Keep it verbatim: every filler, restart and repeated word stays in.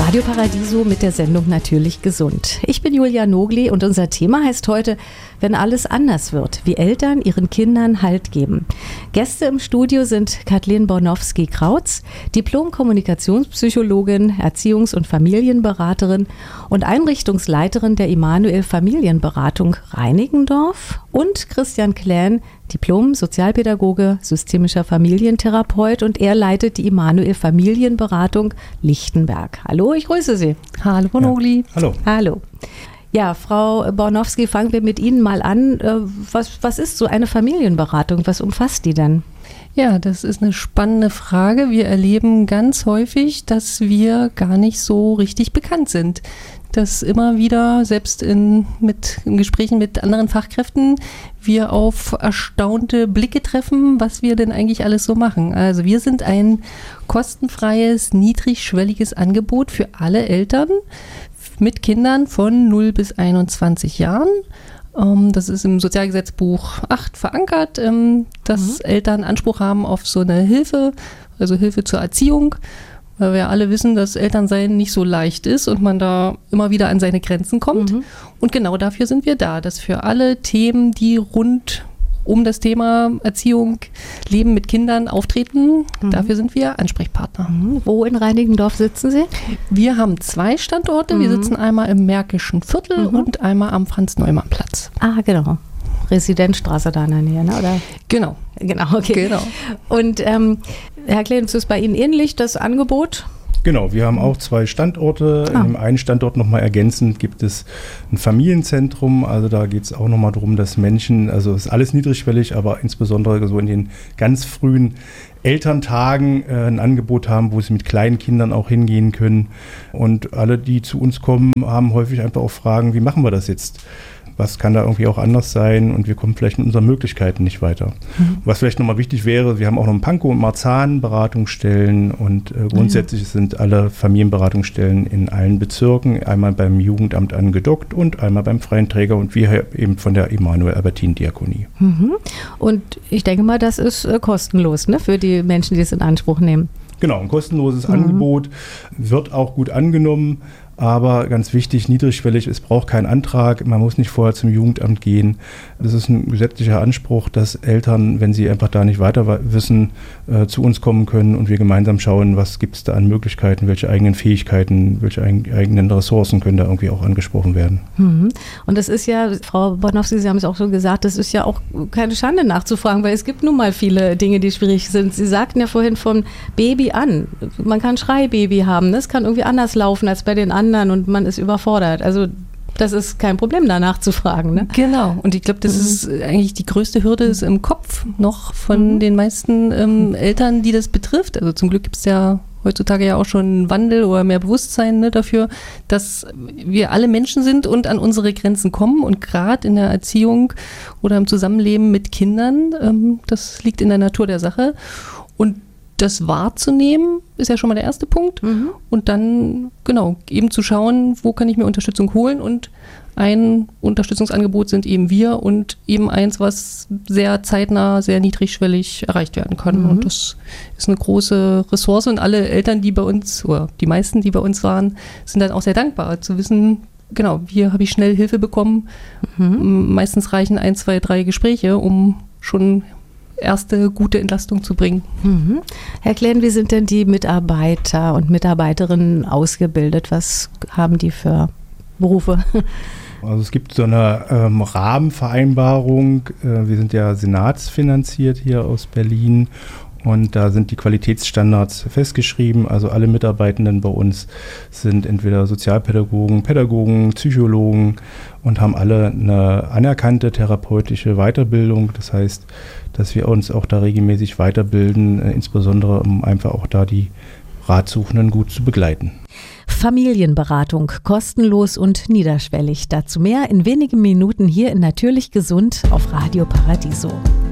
Radio Paradiso mit der Sendung Natürlich gesund. Ich bin Julia Nogli und unser Thema heißt heute, wenn alles anders wird, wie Eltern ihren Kindern Halt geben. Gäste im Studio sind Kathleen Bornowski-Krautz, Diplom-Kommunikationspsychologin, Erziehungs- und Familienberaterin und Einrichtungsleiterin der Immanuel Familienberatung Reinickendorf, und Christian Klähn, Diplom-Sozialpädagoge, systemischer Familientherapeut, und er leitet die Immanuel Familienberatung Lichtenberg. Hallo, ich grüße Sie. Hallo, Frau Nogli. Ja, hallo. Hallo. Ja, Frau Bornowski, fangen wir mit Ihnen mal an. Was, was ist so eine Familienberatung? Was umfasst die denn? Ja, das ist eine spannende Frage. Wir erleben ganz häufig, dass wir gar nicht so richtig bekannt sind. Dass immer wieder, selbst in, mit, in Gesprächen mit anderen Fachkräften, wir auf erstaunte Blicke treffen, was wir denn eigentlich alles so machen. Also wir sind ein kostenfreies, niedrigschwelliges Angebot für alle Eltern mit Kindern von null bis einundzwanzig Jahren. Das ist im Sozialgesetzbuch acht verankert, dass mhm. Eltern Anspruch haben auf so eine Hilfe, also Hilfe zur Erziehung, weil wir alle wissen, dass Elternsein nicht so leicht ist und man da immer wieder an seine Grenzen kommt. Mhm. Und genau dafür sind wir da, dass für alle Themen, die rund um das Thema Erziehung, Leben mit Kindern auftreten, mhm. dafür sind wir Ansprechpartner. Mhm. Wo in Reinickendorf sitzen Sie? Wir haben zwei Standorte. Mhm. Wir sitzen einmal im Märkischen Viertel mhm. und einmal am Franz-Neumann-Platz. Ah, genau. Residenzstraße da in der Nähe, ne? Oder? Genau. Genau, okay. Genau. Und ähm, Herr Klähn, ist es bei Ihnen ähnlich, das Angebot? Genau, wir haben auch zwei Standorte. Ah. In dem einen Standort nochmal ergänzend gibt es ein Familienzentrum. Also da geht es auch nochmal darum, dass Menschen, also es ist alles niedrigschwellig, aber insbesondere so in den ganz frühen Elterntagen äh, ein Angebot haben, wo sie mit kleinen Kindern auch hingehen können. Und alle, die zu uns kommen, haben häufig einfach auch Fragen, wie machen wir das jetzt? Was kann da irgendwie auch anders sein, und wir kommen vielleicht mit unseren Möglichkeiten nicht weiter. Mhm. Was vielleicht nochmal wichtig wäre, wir haben auch noch in Pankow und Marzahn Beratungsstellen, und äh, grundsätzlich mhm. sind alle Familienberatungsstellen in allen Bezirken, einmal beim Jugendamt angedockt und einmal beim freien Träger, und wir eben von der Immanuel-Albertin-Diakonie. Mhm. Und ich denke mal, das ist äh, kostenlos, ne, für die Menschen, die es in Anspruch nehmen. Genau, ein kostenloses mhm. Angebot, wird auch gut angenommen. Aber ganz wichtig, niedrigschwellig, es braucht keinen Antrag, man muss nicht vorher zum Jugendamt gehen. Das ist ein gesetzlicher Anspruch, dass Eltern, wenn sie einfach da nicht weiter wissen, äh, zu uns kommen können und wir gemeinsam schauen, was gibt es da an Möglichkeiten, welche eigenen Fähigkeiten, welche eig- eigenen Ressourcen können da irgendwie auch angesprochen werden. Mhm. Und das ist ja, Frau Bornowski, Sie haben es auch schon gesagt, das ist ja auch keine Schande nachzufragen, weil es gibt nun mal viele Dinge, die schwierig sind. Sie sagten ja vorhin vom Baby an. Man kann Schreibaby haben, das kann irgendwie anders laufen als bei den anderen. Und man ist überfordert. Also das ist kein Problem, danach zu fragen. Ne? Genau. Und ich glaube, das mhm. ist eigentlich die größte Hürde ist im Kopf noch von mhm. den meisten ähm, Eltern, die das betrifft. Also zum Glück gibt es ja heutzutage ja auch schon einen Wandel oder mehr Bewusstsein, ne, dafür, dass wir alle Menschen sind und an unsere Grenzen kommen. Und gerade in der Erziehung oder im Zusammenleben mit Kindern, ähm, das liegt in der Natur der Sache. Und das wahrzunehmen, ist ja schon mal der erste Punkt. Mhm. Und dann, genau, eben zu schauen, wo kann ich mir Unterstützung holen. Und ein Unterstützungsangebot sind eben wir und eben eins, was sehr zeitnah, sehr niedrigschwellig erreicht werden kann. Mhm. Und das ist eine große Ressource. Und alle Eltern, die bei uns, oder die meisten, die bei uns waren, sind dann auch sehr dankbar zu wissen, genau, hier habe ich schnell Hilfe bekommen. Mhm. Meistens reichen ein, zwei, drei Gespräche, um schon erste gute Entlastung zu bringen. Mhm. Herr Klähn, wie sind denn die Mitarbeiter und Mitarbeiterinnen ausgebildet? Was haben die für Berufe? Also es gibt so eine ähm, Rahmenvereinbarung. Äh, wir sind ja senatsfinanziert hier aus Berlin. Und da sind die Qualitätsstandards festgeschrieben. Also alle Mitarbeitenden bei uns sind entweder Sozialpädagogen, Pädagogen, Psychologen und haben alle eine anerkannte therapeutische Weiterbildung. Das heißt, dass wir uns auch da regelmäßig weiterbilden, insbesondere um einfach auch da die Ratsuchenden gut zu begleiten. Familienberatung, kostenlos und niederschwellig. Dazu mehr in wenigen Minuten hier in Natürlich gesund auf Radio Paradiso.